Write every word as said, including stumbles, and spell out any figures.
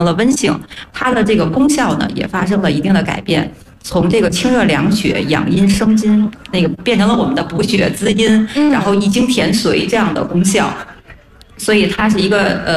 了温性，它的这个功效呢也发生了一定的改变。从这个清热凉血、养阴生津，那个变成了我们的补血滋阴，然后益精填髓这样的功效，所以它是一个呃。